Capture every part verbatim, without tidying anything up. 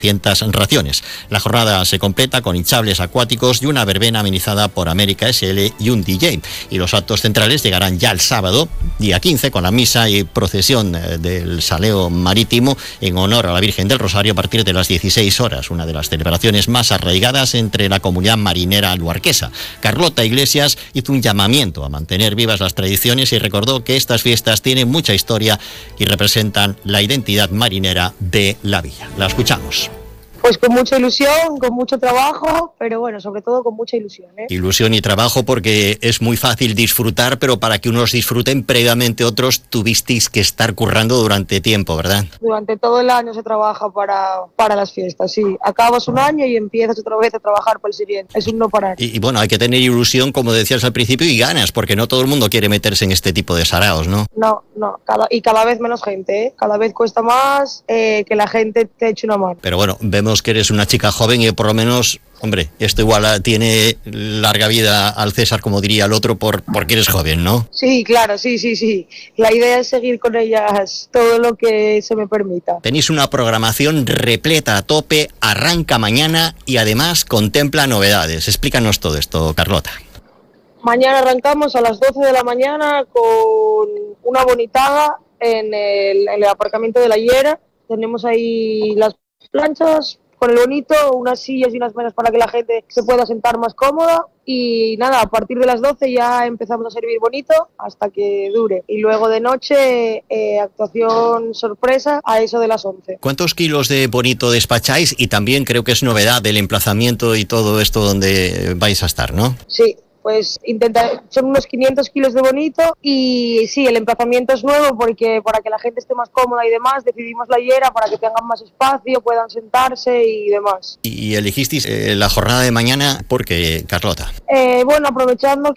cientas raciones. La jornada se completa con hinchables acuáticos y una verbena amenizada por América S L y un D J. Y los actos centrales llegarán ya el sábado, día quince, con la misa y procesión del Saleo Marítimo en honor a la Virgen del Rosario a partir de las dieciséis horas, una de las celebraciones más arraigadas entre la comunidad marinera luarquesa. Carlota Iglesias hizo un llamamiento a mantener vivas las tradiciones y recordó que estas fiestas tienen mucha historia y representan la identidad marinera de la villa. La escuchamos. Pues con mucha ilusión, con mucho trabajo, pero bueno, sobre todo con mucha ilusión, ¿eh? Ilusión y trabajo, porque es muy fácil disfrutar, pero para que unos disfruten previamente otros tuvisteis que estar currando durante tiempo, ¿verdad? Durante todo el año se trabaja para, para las fiestas, sí. Acabas un año y empiezas otra vez a trabajar para el siguiente. Es un no parar. Y, y bueno, hay que tener ilusión, como decías al principio, y ganas, porque no todo el mundo quiere meterse en este tipo de saraos, ¿no? No, no, cada, y cada vez menos gente, ¿eh? Cada vez cuesta más eh, que la gente te eche una mano. Pero bueno, vemos que eres una chica joven y por lo menos, hombre, esto igual tiene larga vida al César, como diría el otro, por porque eres joven, ¿no? Sí, claro, sí, sí, sí. La idea es seguir con ellas todo lo que se me permita. Tenéis una programación repleta a tope, arranca mañana y además contempla novedades. Explícanos todo esto, Carlota. Mañana arrancamos a las doce de la mañana con una bonitada en el, en el aparcamiento de la Hiera. Tenemos ahí las planchas con el bonito, unas sillas y unas mesas para que la gente se pueda sentar más cómoda y nada, a partir de las doce ya empezamos a servir bonito hasta que dure y luego de noche eh, actuación sorpresa a eso de las once. ¿Cuántos kilos de bonito despacháis? Y también creo que es novedad del emplazamiento y todo esto donde vais a estar, ¿no? Sí. Pues intenta, son unos quinientos kilos de bonito y sí, el emplazamiento es nuevo porque para que la gente esté más cómoda y demás, decidimos la Hiera para que tengan más espacio, puedan sentarse y demás. ¿Y elegisteis eh, la jornada de mañana por qué, Carlota? Eh, bueno, aprovechando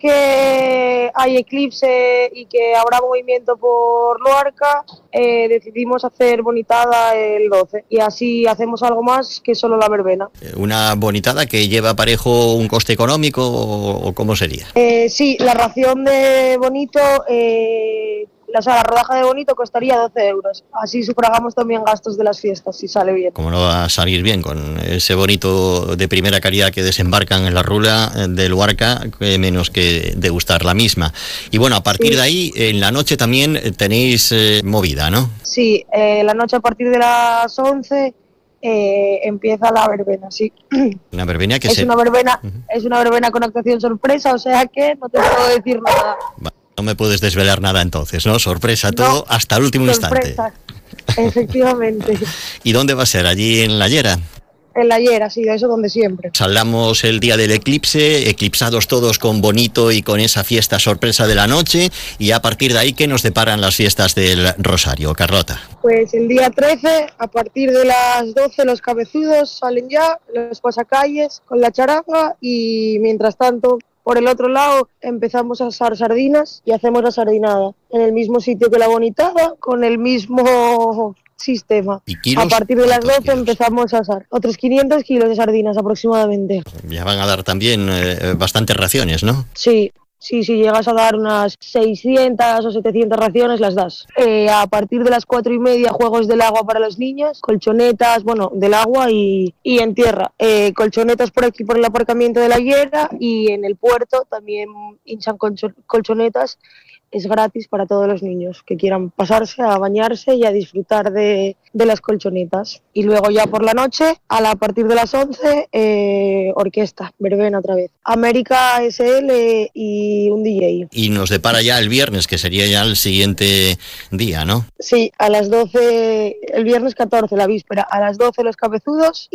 que hay eclipse y que habrá movimiento por Luarca, eh, decidimos hacer bonitada el doce y así hacemos algo más que solo la verbena. ¿Una bonitada que lleva parejo un coste económico o, o cómo sería? Eh, sí, la ración de bonito, eh, o sea, la rodaja de bonito costaría doce euros. Así sufragamos también gastos de las fiestas, si sale bien. ¿Cómo no va a salir bien con ese bonito de primera calidad que desembarcan en la rula de Luarca, que menos que degustar la misma? Y bueno, a partir sí. de ahí, en la noche también tenéis eh, movida, ¿no? Sí, eh, la noche a partir de las once... Eh, empieza la verbena, sí. Una verbena que es se... una verbena, uh-huh. Es una verbena con actuación sorpresa, o sea que no te puedo decir nada. No me puedes desvelar nada entonces, ¿no? Sorpresa todo no, hasta el último sorpresa. Instante. Efectivamente. ¿Y dónde va a ser? ¿Allí en la Hiera? En la Hiera, sí, de eso donde siempre. Saldamos el día del eclipse, eclipsados todos con bonito y con esa fiesta sorpresa de la noche, y a partir de ahí, ¿qué nos deparan las fiestas del Rosario, Carlota? Pues el día trece, a partir de las doce, los cabezudos salen ya, los pasacalles con la charanga, y mientras tanto, por el otro lado, empezamos a asar sardinas y hacemos la sardinada en el mismo sitio que la bonitada, con el mismo sistema. A partir de las doce kilos? Empezamos a asar otros quinientos kilos de sardinas aproximadamente. Ya van a dar también eh, bastantes raciones, ¿no? Sí. Sí, si llegas a dar unas seiscientas o setecientas raciones, las das. Eh, a partir de las cuatro y media, juegos del agua para los niños, colchonetas, bueno, del agua y, y en tierra. Eh, colchonetas por aquí, por el aparcamiento de la Hiera, y en el puerto también hinchan colchonetas. Es gratis para todos los niños que quieran pasarse a bañarse y a disfrutar de, de las colchonetas. Y luego ya por la noche, a, la, a partir de las once, eh, orquesta, verbena otra vez. América S L y un D J. Y nos depara ya el viernes, que sería ya el siguiente día, ¿no? Sí, a las doce, el viernes catorce, la víspera, a las doce los cabezudos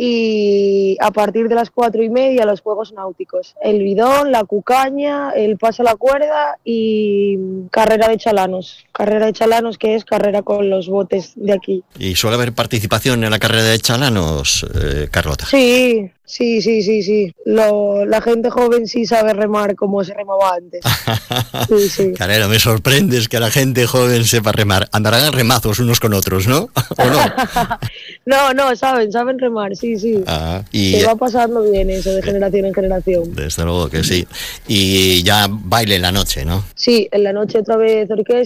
y a partir de las cuatro y media los juegos náuticos. El bidón, la cucaña, el paso a la cuerda y carrera de chalanos. Carrera de chalanos, que es carrera con los botes de aquí. ¿Y suele haber participación en la carrera de chalanos, eh, Carlota? Sí, sí, sí, sí, sí. Lo, la gente joven sí sabe remar como se remaba antes. Sí, sí. Carero, me sorprendes que la gente joven sepa remar. Andarán a remazos unos con otros, ¿no? ¿O no? No, no, saben, saben remar, sí, sí. Ah, y se va pasando bien eso de generación en generación. Desde luego que sí. Y ya baile en la noche, ¿no? Sí, en la noche otra vez orquesta con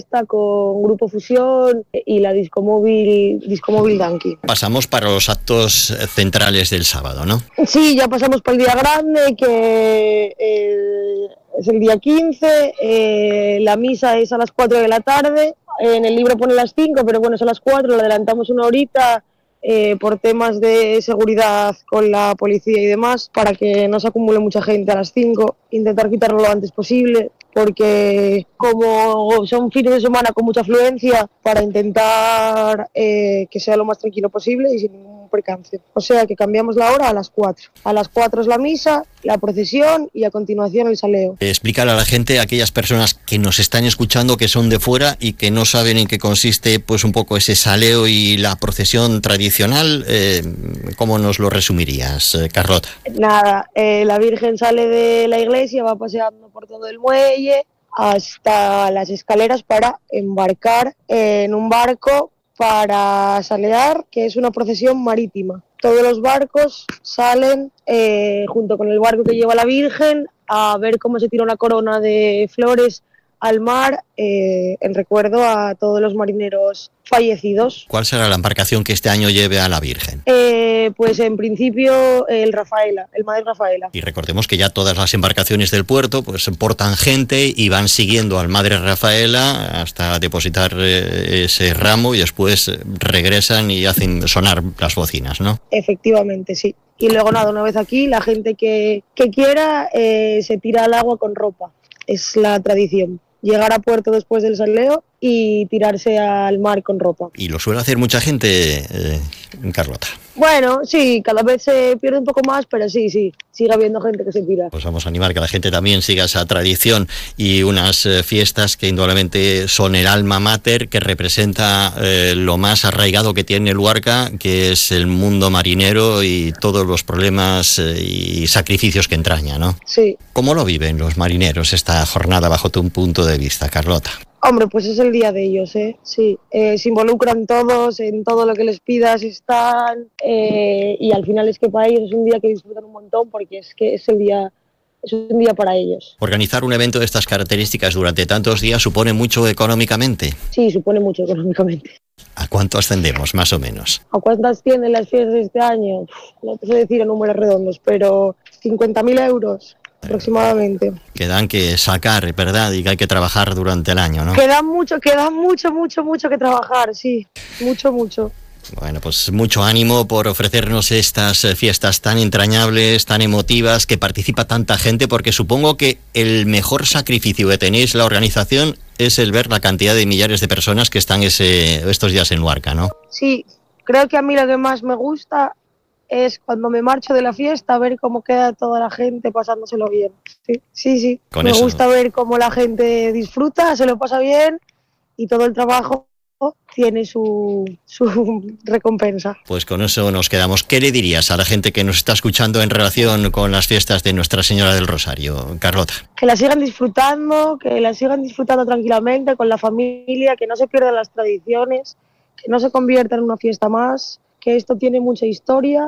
con Grupo Fusión y la Discomóvil, Discomóvil Danqui. Pasamos para los actos centrales del sábado, ¿no? Sí, ya pasamos por el día grande, que eh, es el día quince, eh, la misa es a las cuatro de la tarde, en el libro pone las cinco, pero bueno, es a las cuatro, lo adelantamos una horita eh, por temas de seguridad con la policía y demás, para que no se acumule mucha gente a las cinco, intentar quitarlo lo antes posible, porque como son fines de semana con mucha afluencia, para intentar eh, que sea lo más tranquilo posible y sin ningún percance. O sea que cambiamos la hora a las cuatro. A las cuatro es la misa, la procesión y a continuación el saleo. Explícale a la gente, a aquellas personas que nos están escuchando, que son de fuera y que no saben en qué consiste pues un poco ese saleo y la procesión tradicional, eh, ¿cómo nos lo resumirías, eh, Carlota? Nada, eh, la Virgen sale de la iglesia, va paseando por todo el muelle hasta las escaleras para embarcar en un barco para salear, que es una procesión marítima. Todos los barcos salen eh, junto con el barco que lleva la Virgen a ver cómo se tira una corona de flores al mar eh, en recuerdo a todos los marineros fallecidos. ¿Cuál será la embarcación que este año lleve a la Virgen? Eh, pues en principio el Rafaela, el Madre Rafaela. Y recordemos que ya todas las embarcaciones del puerto pues portan gente y van siguiendo al Madre Rafaela hasta depositar eh, ese ramo y después regresan y hacen sonar las bocinas, ¿no? Efectivamente, sí. Y luego nada, una vez aquí, la gente que, que quiera eh, se tira al agua con ropa. Es la tradición. Llegar a puerto después del saleo y tirarse al mar con ropa. ¿Y lo suele hacer mucha gente, eh, Carlota? Bueno, sí, cada vez se pierde un poco más, pero sí, sí, sigue habiendo gente que se tira. Pues vamos a animar que la gente también siga esa tradición y unas eh, fiestas que indudablemente son el alma mater, que representa eh, lo más arraigado que tiene Luarca, que es el mundo marinero y todos los problemas eh, y sacrificios que entraña, ¿no? Sí. ¿Cómo lo viven los marineros esta jornada bajo tu punto de vista, Carlota? Hombre, pues es el día de ellos, ¿eh? Sí, eh, se involucran todos en todo lo que les pidas, están eh, y al final es que para ellos es un día que disfrutan un montón porque es que es el día, es un día para ellos. ¿Organizar un evento de estas características durante tantos días supone mucho económicamente? Sí, supone mucho económicamente. ¿A cuánto ascendemos, más o menos? ¿A cuántas tienen las fiestas de este año? Uf, no te sé decir en números redondos, pero cincuenta mil euros. Aproximadamente. Quedan que sacar, ¿verdad? Y que hay que trabajar durante el año, ¿no? Queda mucho, queda mucho, mucho, mucho que trabajar, sí. Mucho, mucho. Bueno, pues mucho ánimo por ofrecernos estas fiestas tan entrañables, tan emotivas, que participa tanta gente, porque supongo que el mejor sacrificio que tenéis la organización es el ver la cantidad de millares de personas que están ese, estos días en Luarca, ¿no? Sí, creo que a mí lo que más me gusta es cuando me marcho de la fiesta, ver cómo queda toda la gente pasándoselo bien. Sí, sí, sí. Con me eso. gusta ver cómo la gente disfruta, se lo pasa bien y todo el trabajo tiene su, su recompensa. Pues con eso nos quedamos. ¿Qué le dirías a la gente que nos está escuchando en relación con las fiestas de Nuestra Señora del Rosario, Carlota? Que la sigan disfrutando, que la sigan disfrutando tranquilamente con la familia, que no se pierdan las tradiciones, que no se convierta en una fiesta más, que esto tiene mucha historia,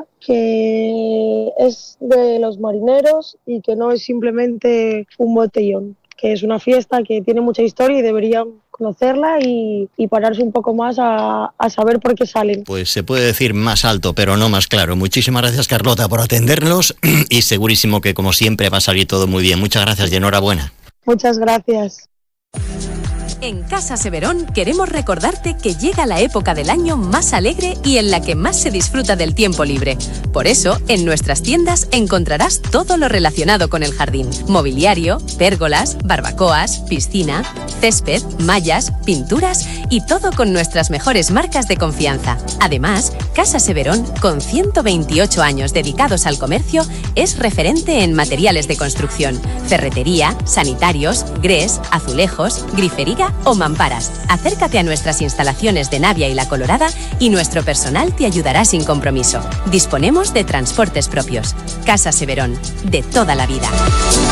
que es de los marineros y que no es simplemente un botellón, que es una fiesta que tiene mucha historia y deberían conocerla y, y pararse un poco más a, a saber por qué salen. Pues se puede decir más alto, pero no más claro. Muchísimas gracias, Carlota, por atendernos y segurísimo que, como siempre, va a salir todo muy bien. Muchas gracias y enhorabuena. Muchas gracias. En Casa Severón queremos recordarte que llega la época del año más alegre y en la que más se disfruta del tiempo libre. Por eso, en nuestras tiendas encontrarás todo lo relacionado con el jardín. Mobiliario, pérgolas, barbacoas, piscina, césped, mallas, pinturas y todo con nuestras mejores marcas de confianza. Además, Casa Severón, con ciento veintiocho años dedicados al comercio, es referente en materiales de construcción, ferretería, sanitarios, grés, azulejos, grifería o mamparas. Acércate a nuestras instalaciones de Navia y La Colorada y nuestro personal te ayudará sin compromiso. Disponemos de transportes propios. Casa Severón, de toda la vida.